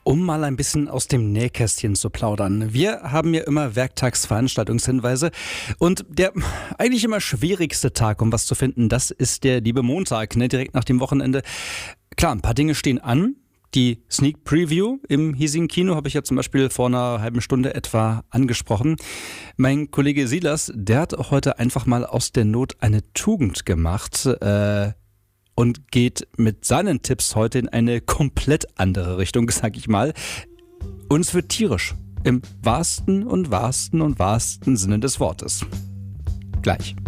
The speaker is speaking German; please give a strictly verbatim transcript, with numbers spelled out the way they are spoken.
Um mal ein bisschen aus dem Nähkästchen zu plaudern. Wir haben ja immer Werktagsveranstaltungshinweise und der eigentlich immer schwierigste Tag, um was zu finden, das ist der liebe Montag, ne? Direkt nach dem Wochenende. Klar, ein paar Dinge stehen an. Die Sneak Preview im hiesigen Kino habe ich ja zum Beispiel vor einer halben Stunde etwa angesprochen. Mein Kollege Silas, der hat auch heute einfach mal aus der Not eine Tugend gemacht, äh, und geht mit seinen Tipps heute in eine komplett andere Richtung, sag ich mal. Und es wird tierisch. Im wahrsten und wahrsten und wahrsten Sinne des Wortes. Gleich.